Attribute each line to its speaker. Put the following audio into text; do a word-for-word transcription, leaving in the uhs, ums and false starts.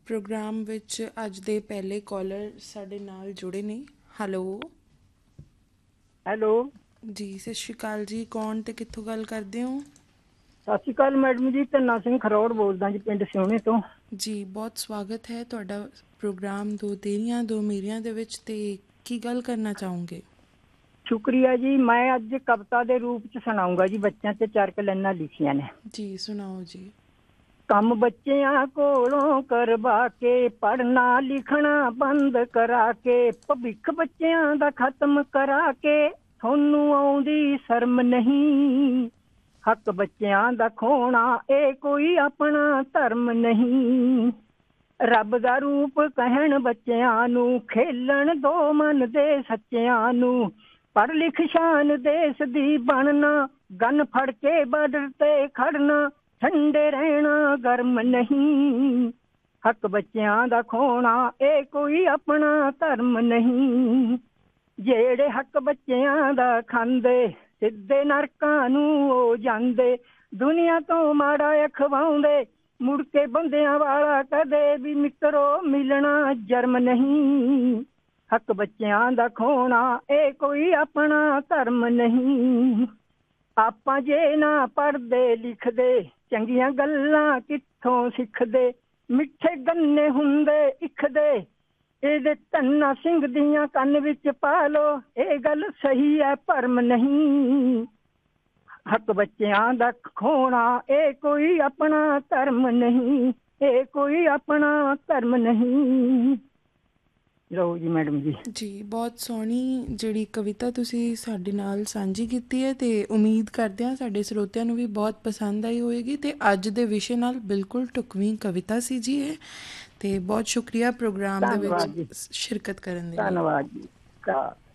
Speaker 1: Programme ਵਿੱਚ ਅੱਜ ਦੇ ਪਹਿਲੇ ਕਾਲਰ ਸਾਡੇ ਨਾਲ ਜੁੜੇ ਨੇ। ਹੈਲੋ
Speaker 2: ਹੈਲੋ
Speaker 1: ਜੀ, ਸਤਿ ਸ਼੍ਰੀ ਅਕਾਲ ਜੀ। ਕੌਣ ਤੇ ਕਿੱਥੋਂ ਗੱਲ ਕਰਦੇ ਹੋ?
Speaker 2: ਸਤਿ ਸ਼੍ਰੀ ਅਕਾਲ ਮੈਡਮ ਜੀ, ਧੰਨਾ ਸਿੰਘ ਖਰੋੜ ਬੋਲਦਾ ਜੀ, ਪਿੰਡ ਸਿਉਣੇ ਤੋਂ।
Speaker 1: ਜੀ, ਬਹੁਤ ਸਵਾਗਤ ਹੈ ਤੁਹਾਡਾ ਪ੍ਰੋਗਰਾਮ ਦੋ ਤੇਰੀਆਂ ਦੋ ਮੇਰੀਆਂ ਦੇ ਵਿੱਚ। ਤੇ ਕੀ ਗੱਲ ਕਰਨਾ ਚਾਹੋਗੇ?
Speaker 2: ਸ਼ੁਕਰੀਆ ਜੀ। ਮੈਂ ਅੱਜ ਕਵਿਤਾ ਦੇ ਰੂਪ ਚ ਸੁਣਾਉਂਗਾ ਜੀ, ਬੱਚਿਆਂ ਤੇ ਚਾਰ ਕੁ ਲਾਈਨਾਂ ਲਿਖੀਆਂ ਨੇ।
Speaker 1: ਜੀ ਸੁਣਾਓ ਜੀ।
Speaker 2: ਕੰਮ ਬੱਚਿਆਂ ਕੋਲੋਂ ਕਰਵਾ ਕੇ, ਪੜ੍ਹਨਾ ਲਿਖਣਾ ਬੰਦ ਕਰਾ ਕੇ, ਭਵਿੱਖ ਬੱਚਿਆਂ ਦਾ ਖਤਮ ਕਰਾ ਕੇ, ਤੁਹਾਨੂੰ ਆਉਂਦੀ ਸ਼ਰਮ ਨਹੀਂ। ਹੱਕ ਬੱਚਿਆਂ ਦਾ ਖੋਣਾ ਇਹ ਕੋਈ ਆਪਣਾ ਧਰਮ ਨਹੀਂ। ਰੱਬ ਦਾ ਰੂਪ ਕਹਿਣ ਬੱਚਿਆਂ ਨੂੰ, ਖੇਲਣ ਦੋ ਮਨ ਦੇ ਸੱਚਿਆਂ ਨੂੰ। ਪੜ੍ਹ ਲਿਖ ਸ਼ਾਨ ਦੇਸ਼ ਦੀ ਬਣਨਾ, ਗਨ ਫੜ ਕੇ ਬਾਰਡਰ ਤੇ ਖੜਨਾ, ਠੰਡੇ ਰਹਿਣਾ ਗਰਮ ਨਹੀਂ। ਹੱਕ ਬੱਚਿਆਂ ਦਾ ਖੋਣਾ ਇਹ ਕੋਈ ਆਪਣਾ ਧਰਮ ਨਹੀਂ। ਜਿਹੜੇ ਹੱਕ ਬੱਚਿਆਂ ਦਾ ਖਾਂਦੇ, ਸਿੱਧੇ ਨਰਕਾਂ ਨੂੰ ਉਹ ਜਾਂਦੇ। ਦੁਨੀਆ ਤੋਂ ਮਾੜਾ ਅਖਵਾਉਂਦੇ, ਮੁੜ ਕੇ ਬੰਦਿਆਂ ਵਾਲਾ ਕਦੇ ਵੀ ਮਿੱਤਰੋ ਮਿਲਣਾ ਜਰਮ ਨਹੀਂ। ਹੱਕ ਬੱਚਿਆਂ ਦਾ ਖੋਣਾ ਇਹ ਕੋਈ ਆਪਣਾ ਧਰਮ ਨਹੀਂ। ਆਪਾਂ ਜੇ ਨਾ ਪੜ੍ਹਦੇ ਲਿਖਦੇ, ਚੰਗੀਆਂ ਗੱਲਾਂ ਕਿੱਥੋਂ ਸਿੱਖਦੇ। ਮਿੱਠੇ ਗੰਨੇ ਹੁੰਦੇ ਇਖਦੇ, ਇਹਦੇ ਧੰਨਾ ਸਿੰਘ ਦੀਆਂ ਕੰਨ ਵਿੱਚ ਪਾ ਲੋ, ਇਹ ਗੱਲ ਸਹੀ ਹੈ ਭਰਮ ਨਹੀਂ। ਹੱਕ ਬੱਚਿਆਂ ਦਾ ਖੋਣਾ ਇਹ ਕੋਈ ਆਪਣਾ ਧਰਮ ਨਹੀਂ, ਇਹ ਕੋਈ ਆਪਣਾ ਧਰਮ ਨਹੀਂ। ਲਓ ਜੀ ਮੈਡਮ ਜੀ।
Speaker 1: ਜੀ, ਬਹੁਤ ਸੋਹਣੀ ਜਿਹੜੀ ਕਵਿਤਾ ਤੁਸੀਂ ਸਾਡੇ ਨਾਲ ਸਾਂਝੀ ਕੀਤੀ ਹੈ, ਅਤੇ ਉਮੀਦ ਕਰਦੇ ਹਾਂ ਸਾਡੇ ਸਰੋਤਿਆਂ ਨੂੰ ਵੀ ਬਹੁਤ ਪਸੰਦ ਆਈ ਹੋਏਗੀ। ਅਤੇ ਅੱਜ ਦੇ ਵਿਸ਼ੇ ਨਾਲ ਬਿਲਕੁਲ ਢੁਕਵੀਂ ਕਵਿਤਾ ਸੀ ਜੀ ਇਹ। ਅਤੇ ਬਹੁਤ ਸ਼ੁਕਰੀਆ ਪ੍ਰੋਗਰਾਮ ਦੇ ਵਿੱਚ ਸ਼ਿਰਕਤ ਕਰਨ ਦੇ ਲਈ।
Speaker 2: ਧੰਨਵਾਦ ਜੀ।